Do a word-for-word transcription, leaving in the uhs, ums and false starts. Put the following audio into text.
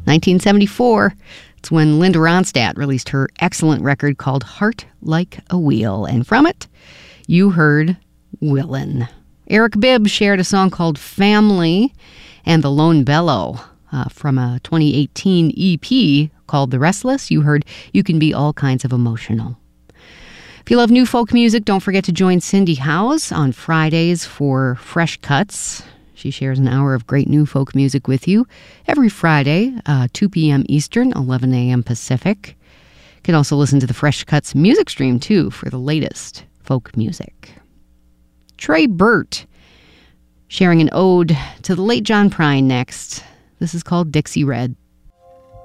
nineteen seventy-four, it's when Linda Ronstadt released her excellent record called Heart Like a Wheel. And from it, you heard Willin'. Eric Bibb shared a song called Family, and The Lone Bellow uh, from a twenty eighteen E P called The Restless. You heard You Can Be All Kinds of Emotional. If you love new folk music, don't forget to join Cindy Howes on Fridays for Fresh Cuts. She shares an hour of great new folk music with you every Friday, uh, two p.m. Eastern, eleven a.m. Pacific. You can also listen to the Fresh Cuts music stream, too, for the latest folk music. Trey Burt sharing an ode to the late John Prine next. This is called Dixie Red.